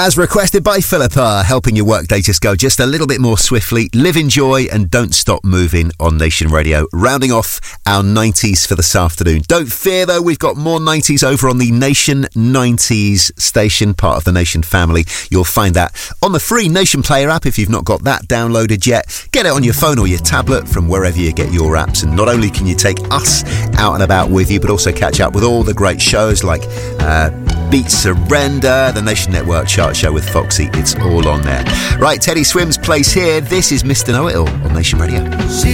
As requested by Philippa, helping your workday just go just a little bit more swiftly. Live in joy and don't stop moving on Nation Radio. Rounding off our 90s for this afternoon. Don't fear though, we've got more 90s over on the Nation 90s station, part of the Nation family. You'll find that on the free Nation Player app if you've not got that downloaded yet. Get it on your phone or your tablet from wherever you get your apps. And not only can you take us out and about with you, but also catch up with all the great shows like Beat Surrender, the Nation Network Chart Show with Foxy. It's all on there. Right, Teddy Swims plays here. This is Mr. Know-It-All on Nation Radio.